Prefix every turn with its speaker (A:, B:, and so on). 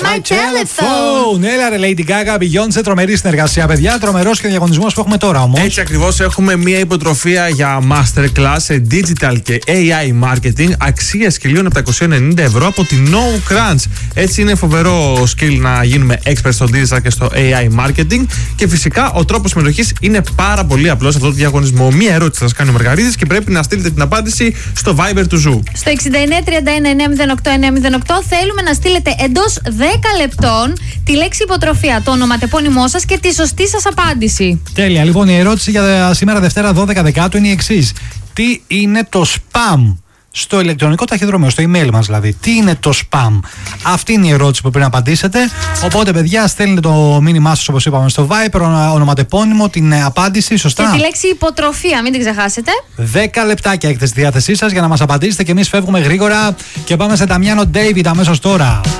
A: my telephone.
B: Έλα ρε Lady Gaga, Beyoncé, τρομερή συνεργασία, παιδιά. Τρομερός και διαγωνισμός που έχουμε τώρα όμως.
C: Έτσι ακριβώς, έχουμε μια υποτροφία για masterclass σε digital και AI marketing αξίας 1.790 από τη No Crunch. Έτσι είναι φοβερό skill να γίνουμε experts στο digital και στο AI marketing. Και φυσικά ο τρόπος συμμετοχής είναι πάρα πολύ απλός σε αυτό το διαγωνισμό. Μία ερώτηση θα σας κάνει ο Μαργαρίτης και πρέπει να στείλετε την απάντηση στο Viber του Ζου.
A: Στο 6931 908 908 θέλουμε να στείλετε εντός 10 λεπτών τη λέξη υποτροφία, το ονοματεπώνυμό σας και τη σωστή σας απάντηση.
B: Τέλεια. Λοιπόν, η ερώτηση για σήμερα Δευτέρα 12 Δεκάτου είναι η εξής. Τι είναι το spam στο ηλεκτρονικό ταχυδρομείο, στο email μας δηλαδή? Τι είναι το spam? Αυτή είναι η ερώτηση που πρέπει να απαντήσετε. Οπότε, παιδιά, στέλνετε το μήνυμά σας, όπως είπαμε, στο Viper, ονοματεπώνυμο, την απάντηση, σωστά.
A: Και τη λέξη υποτροφία, μην την ξεχάσετε.
B: 10 λεπτάκια έχετε στη διάθεσή σας για να μας απαντήσετε και εμείς φεύγουμε γρήγορα και πάμε σε Νταμιάνο Ντέιβιντ αμέσως τώρα.